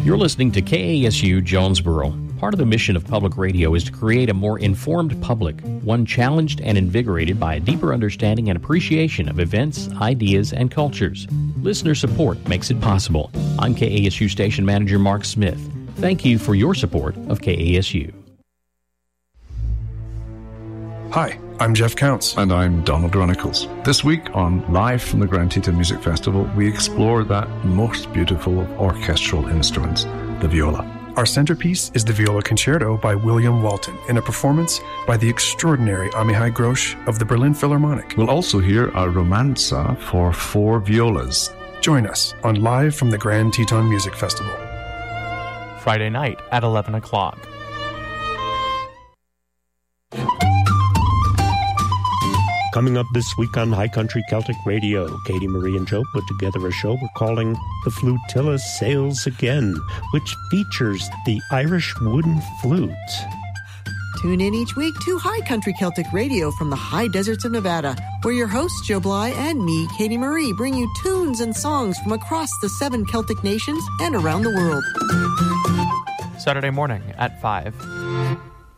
You're listening to KASU Jonesboro. Part of the mission of public radio is to create a more informed public, one challenged and invigorated by a deeper understanding and appreciation of events, ideas, and cultures. Listener support makes it possible. I'm KASU Station Manager Mark Smith. Thank you for your support of KASU. Hi, I'm Jeff Counts. And I'm Donald Runicles. This week on Live from the Grand Teton Music Festival, we explore that most beautiful of orchestral instruments, the viola. Our centerpiece is the Viola Concerto by William Walton in a performance by the extraordinary Amihai Grosz of the Berlin Philharmonic. We'll also hear a romanza for 4 violas. Join us on Live from the Grand Teton Music Festival. Friday night at 11 o'clock. Coming up this week on High Country Celtic Radio, Katie Marie and Joe put together a show we're calling The Flutilla Sails Again, which features the Irish wooden flute. Tune in each week to High Country Celtic Radio from the high deserts of Nevada, where your hosts, Joe Bly and me, Katie Marie, bring you tunes and songs from across the 7 Celtic nations and around the world. Saturday morning at 5.